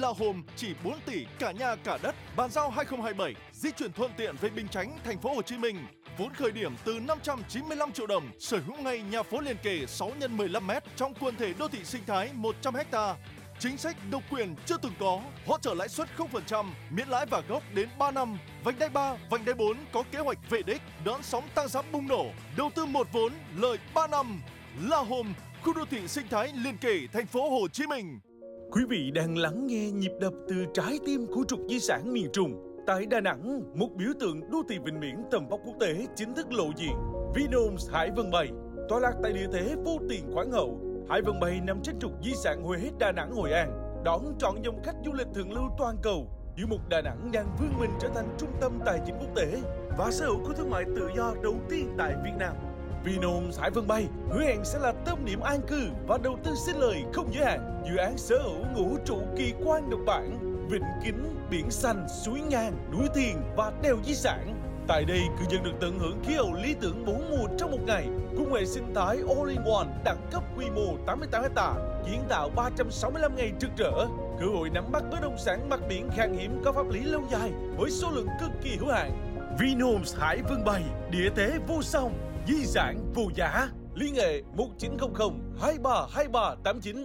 La Home chỉ 4 tỷ cả nhà cả đất. Bàn giao 2027, di chuyển thuận tiện về Bình Chánh, thành phố Hồ Chí Minh. Vốn khởi điểm từ 595 triệu đồng, sở hữu ngay nhà phố liền kề 6x15m trong quần thể đô thị sinh thái 100 ha. Chính sách độc quyền chưa từng có, hỗ trợ lãi suất 0%, miễn lãi và gốc đến 3 năm. Vành đai 3, vành đai 4 có kế hoạch về đích, đón sóng tăng giá bùng nổ, đầu tư một vốn, lời 3 năm. La Home, khu đô thị sinh thái liền kề thành phố Hồ Chí Minh. Quý vị đang lắng nghe nhịp đập từ trái tim của trục di sản miền Trung. Tại Đà Nẵng, một biểu tượng đô thị vịnh biển tầm vóc quốc tế chính thức lộ diện. Vinhomes Hải Vân Bay, tọa lạc tại địa thế vô tiền khoáng hậu. Hải Vân Bay nằm trên trục di sản Huế, Đà Nẵng, Hội An, đón trọn dòng khách du lịch thượng lưu toàn cầu. Giữa một Đà Nẵng đang vươn mình trở thành trung tâm tài chính quốc tế và sở hữu khu thương mại tự do đầu tiên tại Việt Nam. Vinhomes Hải Vân Bay hứa hẹn sẽ là tâm điểm an cư và đầu tư sinh lời không giới hạn. Dự án sở hữu ngũ trụ kỳ quan độc bản, vịnh kính, biển xanh, suối ngang, núi thiền và đèo di sản. Tại đây, cư dân được tận hưởng khí hậu lý tưởng 4 mùa trong một ngày, cùng hệ sinh thái All-in-One đẳng cấp quy mô 88 ha, kiến tạo 365 ngày trực trở, cơ hội nắm bắt bất động sản mặt biển khan hiếm có pháp lý lâu dài với số lượng cực kỳ hữu hạn. Vinhomes Hải Vân Bay, địa thế vô song, di sản vô giá. Liên hệ 1900 232389.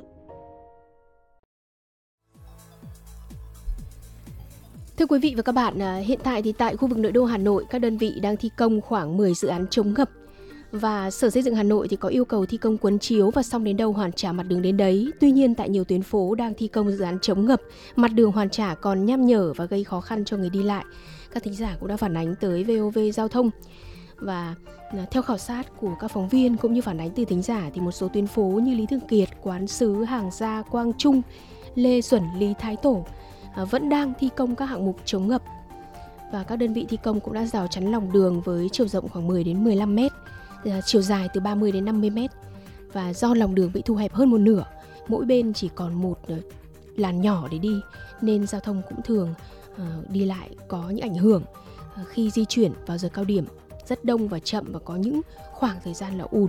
Thưa quý vị và các bạn, hiện tại thì tại khu vực nội đô Hà Nội, các đơn vị đang thi công khoảng 10 dự án chống ngập. Và Sở Xây dựng Hà Nội thì có yêu cầu thi công cuốn chiếu và xong đến đâu hoàn trả mặt đường đến đấy. Tuy nhiên tại nhiều tuyến phố đang thi công dự án chống ngập, mặt đường hoàn trả còn nham nhở và gây khó khăn cho người đi lại. Các thính giả cũng đã phản ánh tới VOV Giao thông. Và theo khảo sát của các phóng viên cũng như phản ánh từ thính giả thì một số tuyến phố như Lý Thường Kiệt, Quán Sứ, Hàng Gia, Quang Trung, Lê Duẩn, Lý Thái Tổ vẫn đang thi công các hạng mục chống ngập. Và các đơn vị thi công cũng đã rào chắn lòng đường với chiều rộng khoảng 10 đến 15 m, chiều dài từ 30 đến 50 m. Và do lòng đường bị thu hẹp hơn một nửa, mỗi bên chỉ còn một làn nhỏ để đi, nên giao thông cũng thường đi lại có những ảnh hưởng khi di chuyển vào giờ cao điểm, rất đông và chậm và có những khoảng thời gian là ùn.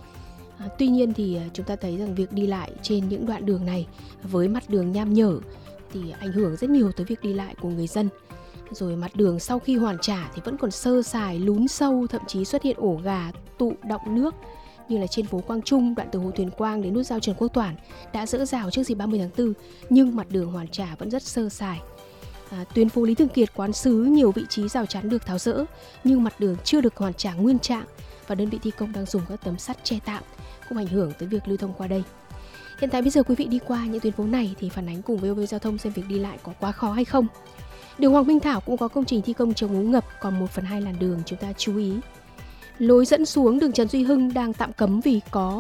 Tuy nhiên thì chúng ta thấy rằng việc đi lại trên những đoạn đường này với mặt đường nham nhở thì ảnh hưởng rất nhiều tới việc đi lại của người dân. Rồi mặt đường sau khi hoàn trả thì vẫn còn sơ sài, lún sâu, thậm chí xuất hiện ổ gà, tụ đọng nước như là trên phố Quang Trung, đoạn từ Hồ Tuyền Quang đến nút giao Trần Quốc Toản đã dỡ rào trước dịp 30 tháng 4, nhưng mặt đường hoàn trả vẫn rất sơ sài. Tuyến phố Lý Thường Kiệt, Quán Sứ, nhiều vị trí rào chắn được tháo dỡ nhưng mặt đường chưa được hoàn trả nguyên trạng và đơn vị thi công đang dùng các tấm sắt che tạm, cũng ảnh hưởng tới việc lưu thông qua đây. Hiện tại bây giờ quý vị đi qua những tuyến phố này thì phản ánh cùng VOV Giao thông xem việc đi lại có quá khó hay không. Đường Hoàng Minh Thảo cũng có công trình thi công chống úng ngập, còn 1/2 làn đường chúng ta chú ý. Lối dẫn xuống đường Trần Duy Hưng đang tạm cấm vì có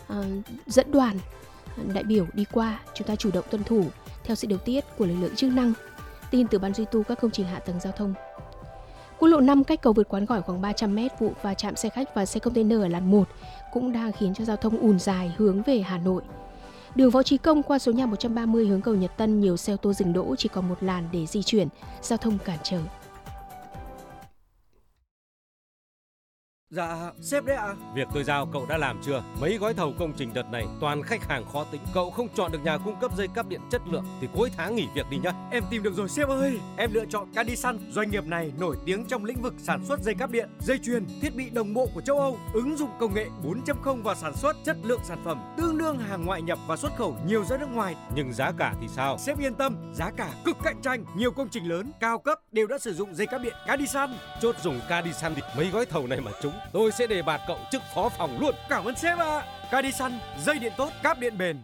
dẫn đoàn đại biểu đi qua, chúng ta chủ động tuân thủ theo sự điều tiết của lực lượng chức năng. Tin từ Ban duy tu các công trình hạ tầng giao thông. Quốc lộ 5 cách cầu vượt Quán Gỏi khoảng 300 m, vụ va chạm xe khách và xe container ở làn 1 cũng đang khiến cho giao thông ùn dài hướng về Hà Nội. Đường Võ Trí Công qua số nhà 130 hướng cầu Nhật Tân, nhiều xe ô tô dừng đỗ, chỉ còn một làn để di chuyển, giao thông cản trở. Dạ, sếp đấy ạ. Việc tôi giao cậu đã làm chưa? Mấy gói thầu công trình đợt này toàn khách hàng khó tính. Cậu không chọn được nhà cung cấp dây cáp điện chất lượng thì cuối tháng nghỉ việc đi nhá. Em tìm được rồi sếp ơi. Em lựa chọn Cadisan. Doanh nghiệp này nổi tiếng trong lĩnh vực sản xuất dây cáp điện, dây chuyền, thiết bị đồng bộ của châu Âu, ứng dụng công nghệ 4.0 vào sản xuất, chất lượng sản phẩm tương đương hàng ngoại nhập và xuất khẩu nhiều ra nước ngoài. Nhưng giá cả thì sao? Sếp yên tâm, giá cả cực cạnh tranh. Nhiều công trình lớn, cao cấp đều đã sử dụng dây cáp điện Cadisan. Chốt dùng Cadisan thì mấy gói thầu này mà trúng, tôi sẽ đề bạt cậu chức phó phòng luôn. Cảm ơn sếp ạ. Cadisan, dây điện tốt, cáp điện bền.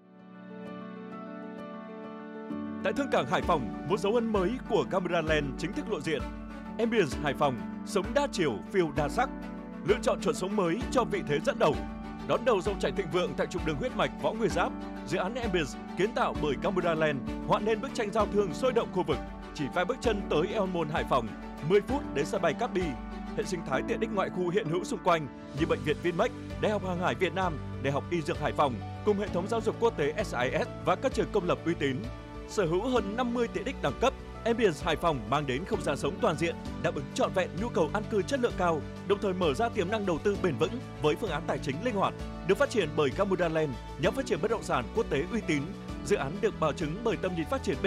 Tại Thương cảng Hải Phòng, một dấu ấn mới của Cameraland chính thức lộ diện. Ambience Hải Phòng, sống đa chiều, phiêu đa sắc. Lựa chọn chuẩn sống mới cho vị thế dẫn đầu. Đón đầu dòng chảy thịnh vượng tại trục đường huyết mạch Võ Nguyên Giáp, dự án Ambience kiến tạo bởi Cameraland họa nên bức tranh giao thương sôi động khu vực. Chỉ vài bước chân tới Eon Mall Hải Phòng, 10 phút đến sân bay Cát Bi. Hệ sinh thái tiện ích ngoại khu hiện hữu xung quanh như bệnh viện Vinmec, Đại học Hàng hải Việt Nam, Đại học Y Dược Hải Phòng cùng hệ thống giáo dục quốc tế SIS và các trường công lập uy tín. Sở hữu hơn 50 tiện ích đẳng cấp, Ambience Hải Phòng mang đến không gian sống toàn diện, đáp ứng trọn vẹn nhu cầu an cư chất lượng cao, đồng thời mở ra tiềm năng đầu tư bền vững với phương án tài chính linh hoạt. Được phát triển bởi Camuraland, nhóm phát triển bất động sản quốc tế uy tín. Dự án được bảo chứng bởi tầm nhìn phát triển